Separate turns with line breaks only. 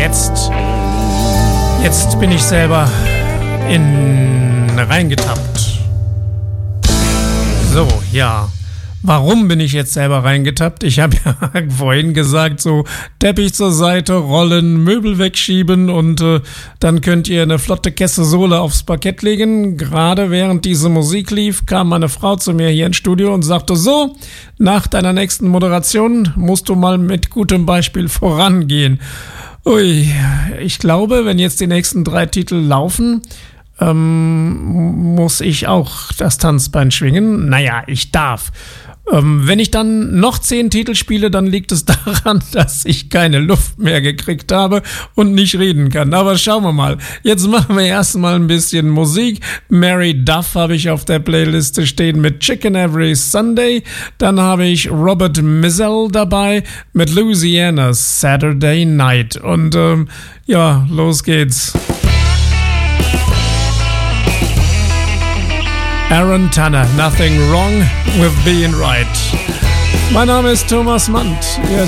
Jetzt bin ich selber reingetappt. So, ja. Warum bin ich jetzt selber reingetappt? Ich habe ja vorhin gesagt, so Teppich zur Seite rollen, Möbel wegschieben und dann könnt ihr eine flotte Kesse Sohle aufs Parkett legen. Gerade während diese Musik lief, kam meine Frau zu mir hier ins Studio und sagte, so, nach deiner nächsten Moderation musst du mal mit gutem Beispiel vorangehen. Ui, ich glaube, wenn jetzt die nächsten 3 Titel laufen, muss ich auch das Tanzbein schwingen. Naja, ich darf. Wenn ich dann noch 10 Titel spiele, dann liegt es daran, dass ich keine Luft mehr gekriegt habe und nicht reden kann. Aber schauen wir mal. Jetzt machen wir erstmal ein bisschen Musik. Mary Duff habe ich auf der Playliste stehen mit Chicken Every Sunday. Dann habe ich Robert Mizell dabei mit Louisiana Saturday Night. Und ja, los geht's. Aaron Tanner, Nothing Wrong with Being Right. Mein Name ist Thomas Mandt.